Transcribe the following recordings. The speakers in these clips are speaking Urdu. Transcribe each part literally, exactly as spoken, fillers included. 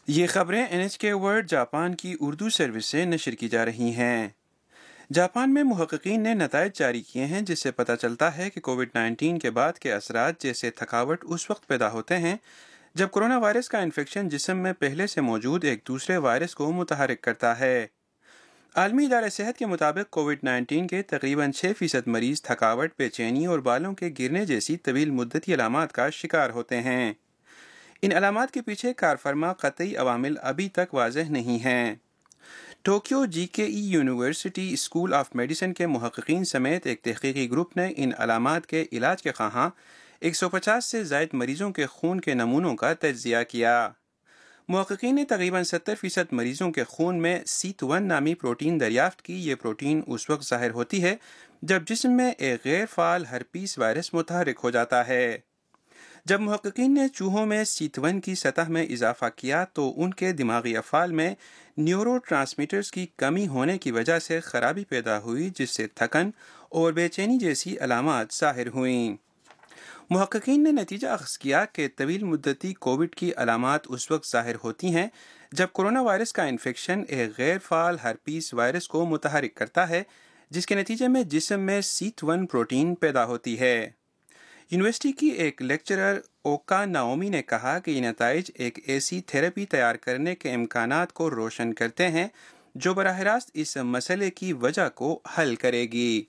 یہ خبریں این ایچ کے ورلڈ جاپان کی اردو سروس سے نشر کی جا رہی ہیں۔ جاپان میں محققین نے نتائج جاری کیے ہیں جس سے پتہ چلتا ہے کہ کووڈ نائنٹین کے بعد کے اثرات جیسے تھکاوٹ اس وقت پیدا ہوتے ہیں جب کرونا وائرس کا انفیکشن جسم میں پہلے سے موجود ایک دوسرے وائرس کو متحرک کرتا ہے۔ عالمی ادارہ صحت کے مطابق کووڈ نائنٹین کے تقریباً چھ فیصد مریض تھکاوٹ، بے چینی اور بالوں کے گرنے جیسی طویل مدتی علامات کا شکار ہوتے ہیں۔ ان علامات کے پیچھے کار فرما قطعی عوامل ابھی تک واضح نہیں ہیں۔ ٹوکیو جی کے ای یونیورسٹی اسکول آف میڈیسن کے محققین سمیت ایک تحقیقی گروپ نے ان علامات کے علاج کے خواہاں ایک سو پچاس سے زائد مریضوں کے خون کے نمونوں کا تجزیہ کیا۔ محققین نے تقریباً ستر فیصد مریضوں کے خون میں سیت ون نامی پروٹین دریافت کی۔ یہ پروٹین اس وقت ظاہر ہوتی ہے جب جسم میں ایک غیر فعال ہرپیس وائرس متحرک ہو جاتا ہے۔ جب محققین نے چوہوں میں سیت ون کی سطح میں اضافہ کیا تو ان کے دماغی افعال میں نیورو ٹرانسمیٹرز کی کمی ہونے کی وجہ سے خرابی پیدا ہوئی جس سے تھکن اور بے چینی جیسی علامات ظاہر ہوئیں۔ محققین نے نتیجہ اخذ کیا کہ طویل مدتی کووڈ کی علامات اس وقت ظاہر ہوتی ہیں جب کرونا وائرس کا انفیکشن ایک غیر فعال ہرپیس وائرس کو متحرک کرتا ہے جس کے نتیجے میں جسم میں سیت ون پروٹین پیدا ہوتی ہے۔ یونیورسٹی کی ایک لیکچرر اوکا ناومی نے کہا کہ یہ نتائج ایک ایسی تھراپی تیار کرنے کے امکانات کو روشن کرتے ہیں جو براہ راست اس مسئلے کی وجہ کو حل کرے گی۔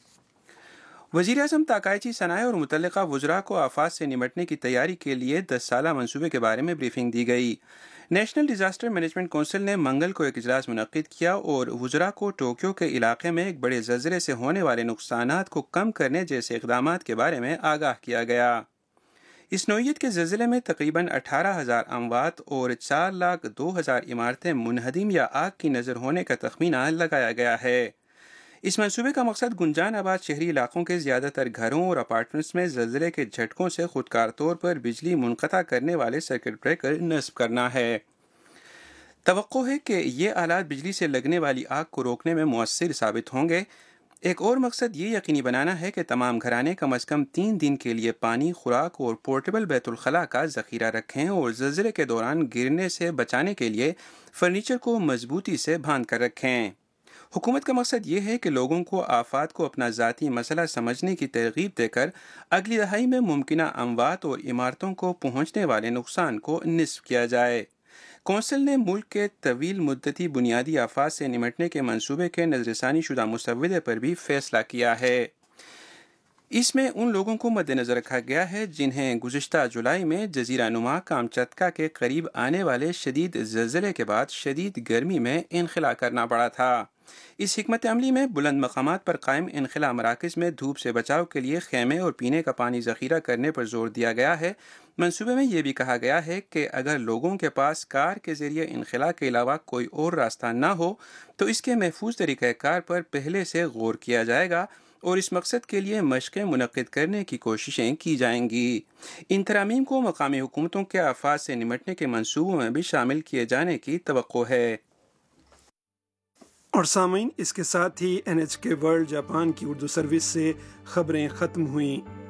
وزیر اعظم تاکائچی سنائے اور متعلقہ وزراء کو آفات سے نمٹنے کی تیاری کے لیے دس سالہ منصوبے کے بارے میں بریفنگ دی گئی۔ نیشنل ڈیزاسٹر مینجمنٹ کونسل نے منگل کو ایک اجلاس منعقد کیا اور وزراء کو ٹوکیو کے علاقے میں ایک بڑے زلزلے سے ہونے والے نقصانات کو کم کرنے جیسے اقدامات کے بارے میں آگاہ کیا گیا۔ اس نوعیت کے زلزلے میں تقریباً اٹھارہ ہزار اموات اور چار لاکھ دو ہزار عمارتیں منہدم یا آگ کی نذر ہونے کا تخمینہ لگایا گیا ہے۔ اس منصوبے کا مقصد گنجان آباد شہری علاقوں کے زیادہ تر گھروں اور اپارٹمنٹس میں زلزلے کے جھٹکوں سے خودکار طور پر بجلی منقطع کرنے والے سرکٹ بریکر نصب کرنا ہے۔ توقع ہے کہ یہ آلات بجلی سے لگنے والی آگ کو روکنے میں مؤثر ثابت ہوں گے۔ ایک اور مقصد یہ یقینی بنانا ہے کہ تمام گھرانے کم از کم تین دن کے لیے پانی، خوراک اور پورٹیبل بیت الخلاء کا ذخیرہ رکھیں اور زلزلے کے دوران گرنے سے بچانے کے لیے فرنیچر کو مضبوطی سے باندھ کر رکھیں۔ حکومت کا مقصد یہ ہے کہ لوگوں کو آفات کو اپنا ذاتی مسئلہ سمجھنے کی ترغیب دے کر اگلی دہائی میں ممکنہ اموات اور عمارتوں کو پہنچنے والے نقصان کو نصف کیا جائے۔ کونسل نے ملک کے طویل مدتی بنیادی آفات سے نمٹنے کے منصوبے کے نظر ثانی شدہ مسودے پر بھی فیصلہ کیا ہے۔ اس میں ان لوگوں کو مد نظر رکھا گیا ہے جنہیں گزشتہ جولائی میں جزیرہ نما کامچتکا کے قریب آنے والے شدید زلزلے کے بعد شدید گرمی میں انخلا کرنا پڑا تھا۔ اس حکمت عملی میں بلند مقامات پر قائم انخلا مراکز میں دھوپ سے بچاؤ کے لیے خیمے اور پینے کا پانی ذخیرہ کرنے پر زور دیا گیا ہے۔ منصوبے میں یہ بھی کہا گیا ہے کہ اگر لوگوں کے پاس کار کے ذریعے انخلا کے علاوہ کوئی اور راستہ نہ ہو تو اس کے محفوظ طریقہ کار پر پہلے سے غور کیا جائے گا اور اس مقصد کے لیے مشقیں منعقد کرنے کی کوششیں کی جائیں گی۔ ان ترامیم کو مقامی حکومتوں کے آفات سے نمٹنے کے منصوبوں میں بھی شامل کیے جانے کی توقع ہے۔ اور سامعین، اس کے ساتھ ہی این ایچ کے ورلڈ جاپان کی اردو سروس سے خبریں ختم ہوئیں۔